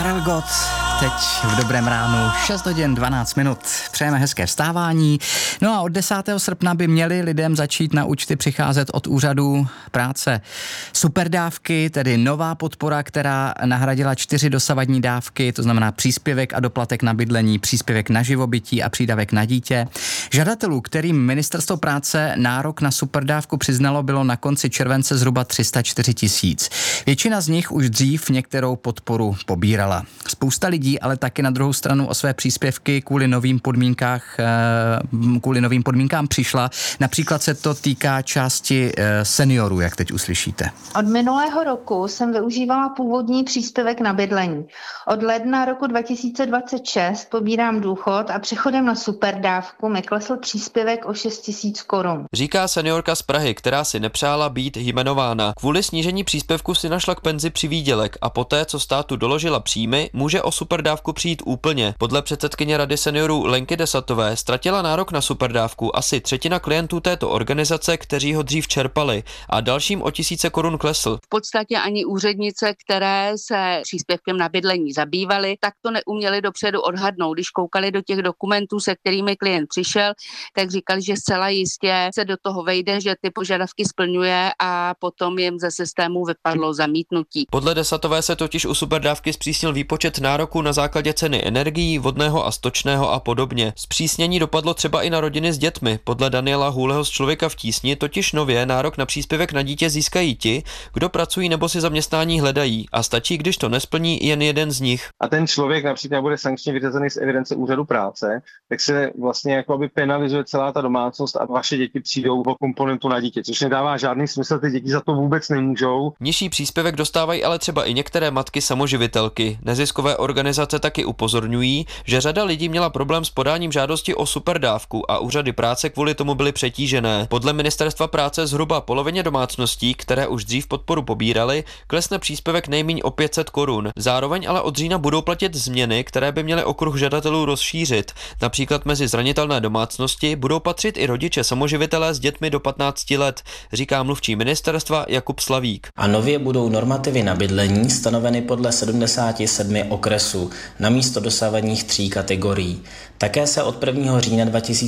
Karel Gott, teď v dobrém ránu, 6 hodin 12 minut. Přejeme hezké vstávání. No a od 10. srpna by měli lidem začít na účty přicházet od úřadů práce superdávky, tedy nová podpora, která nahradila 4 dosavadní dávky, to znamená příspěvek a doplatek na bydlení, příspěvek na živobytí a přídavek na dítě. Žadatelů, kterým Ministerstvo práce nárok na superdávku přiznalo, bylo na konci července zhruba 304 000. Většina z nich už dřív některou podporu pobírala. Spousta lidí ale taky na druhou stranu o své příspěvky kvůli novým podmínkám přišla. Například se to týká části seniorů, jak teď uslyšíte. Od minulého roku jsem využívala původní příspěvek na bydlení. Od ledna roku 2026 pobírám důchod a přechodem na superdávku mi klesl příspěvek o 6 000 korun. Říká seniorka z Prahy, která si nepřála být jmenována. Kvůli snížení příspěvku si našla k penzi přivýdělek a poté, co státu doložila příjmy, může o superdávku přijít úplně. Podle předsedkyně Rady seniorů Lenky Desatové ztratila nárok na superdávku asi třetina klientů této organizace, kteří ho dřív čerpali, a dalším o 1000 korun klesl. V podstatě ani úřednice, které se příspěvkem na bydlení zabývaly, tak to neuměli dopředu odhadnout. Když koukali do těch dokumentů, se kterými klient přišel, tak říkali, že zcela jistě se do toho vejde, že ty požadavky splňuje, a potom jim ze systému vypadlo zamítnutí. Podle Desatové se totiž u superdávky zpřísnil výpočet nároku na základě ceny energií, vodného a stočného a podobně. Zpřísnění dopadlo třeba i na rodiny s dětmi. Podle Daniela Hůleho z Člověka v tísni totiž nově nárok na příspěvek na dítě získají ti, kdo pracují nebo si zaměstnání hledají, a stačí, když to nesplní jen jeden z nich. A ten člověk například bude sankčně vyřazený z evidence úřadu práce, tak se vlastně jakoby penalizuje celá ta domácnost a vaše děti přijdou o komponentu na dítě, což nedává žádný smysl, ty děti za to vůbec nemůžou. Nižší příspěvek dostávají ale třeba i některé matky samoživitelky. Neziskové organizace taky upozorňují, že řada lidí měla problém s podáním žádosti o superdávku a úřady práce kvůli tomu byly přetížené. Podle Ministerstva práce zhruba polovině domácností, které už dřív podporu pobíraly, klesne příspěvek nejméně o 500 korun. Zároveň ale od října budou platit změny, které by měly okruh žadatelů rozšířit. Například mezi zranitelné domácnosti budou patřit i rodiče samoživitelé s dětmi do 15 let, říká mluvčí ministerstva Jakub Slavík. A nově budou normativy na bydlení stanoveny podle 77 okresů namísto dosavadních 3 kategorií. Také se od 1. října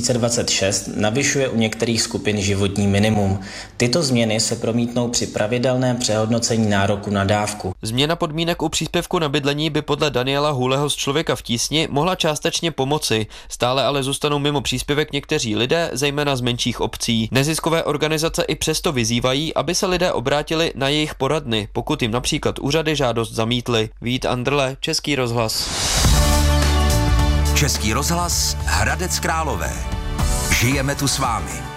2026 navyšuje u některých skupin životní minimum. Tyto změny se promítnou při pravidelném přehodnocení nároku na dávku. Změna podmínek u příspěvku na bydlení by podle Daniela Hůleho z Člověka v tísni mohla částečně pomoci. Stále ale zůstanou mimo příspěvek někteří lidé, zejména z menších obcí. Neziskové organizace i přesto vyzývají, aby se lidé obrátili na jejich poradny, pokud jim například úřady žádost zamítly. Vít Andrle, Český rozhlas. Český rozhlas, Hradec Králové. Žijeme tu s vámi.